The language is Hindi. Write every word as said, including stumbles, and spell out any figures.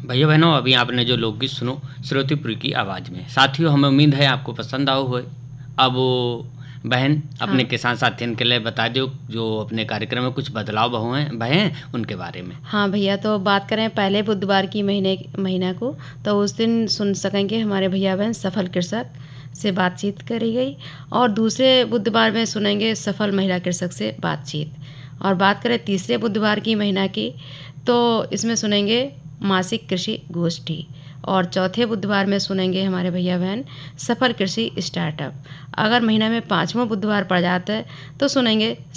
भैया बहनों, अभी आपने जो लोकगीत सुनो श्रुतिपुरी की आवाज़ में, साथियों हमें उम्मीद है आपको पसंद आओ होए। अब वो बहन अपने हाँ किसान साथियों के लिए बता दो जो अपने कार्यक्रम में कुछ बदलाव बहुए हैं भये हैं उनके बारे में। हाँ भैया, तो बात करें पहले बुधवार की महीने महीना को, तो उस दिन सुन सकेंगे हमारे भैया बहन सफल कृषक से बातचीत करी गई, और दूसरे बुधवार में सुनेंगे सफल महिला कृषक से बातचीत। और बात करें तीसरे बुधवार की महीना की, तो इसमें सुनेंगे मासिक कृषि गोष्ठी। और चौथे बुधवार में सुनेंगे हमारे भैया बहन सफल कृषि स्टार्टअप। अगर महीना में पाँचवां बुधवार पड़ जाता है तो सुनेंगे